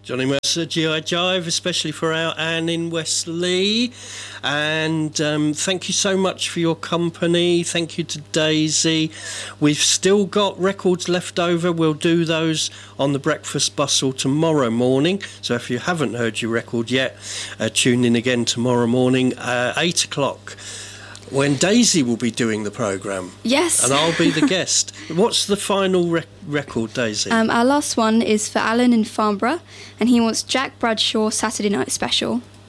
Johnny Mercer, GI Jive, especially for our Anne in Westleigh. And thank you so much for your company. Thank you to Daisy. We've still got records left over. We'll do those on the Breakfast Bustle tomorrow morning. So if you haven't heard your record yet, tune in again tomorrow morning, 8 o'clock. When Daisy will be doing the programme. Yes. And I'll be the guest. What's the final record, Daisy? Our last one is for Alan in Farnborough, and he wants Jack Bradshaw Saturday Night Special.